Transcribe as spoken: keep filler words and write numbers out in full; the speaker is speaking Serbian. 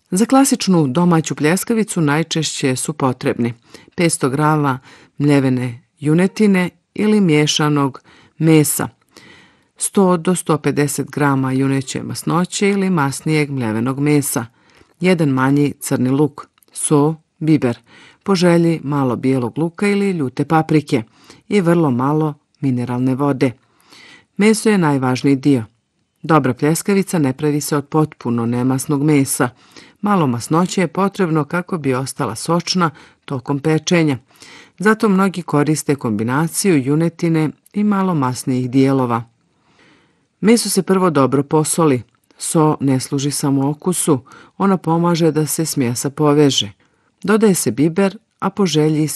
Za klasičnu domaću pljeskavicu najčešće su potrebni petsto grama mljevene junetine ili miješanog mesa, sto do sto pedeset grama juneće masnoće ili masnijeg mljevenog mesa, jedan manji crni luk, so, biber, po želji malo bijelog luka ili ljute paprike i vrlo malo mineralne vode. Meso je najvažniji dio. Dobra pljeskavica ne pravi se od potpuno nemasnog mesa. Malo masnoće je potrebno kako bi ostala sočna tokom pečenja. Zato mnogi koriste kombinaciju junetine i malo masnijih dijelova. Meso se prvo dobro posoli. So ne služi samo okusu, ona pomaže da se smjesa poveže. Dodaje se biber, a po želji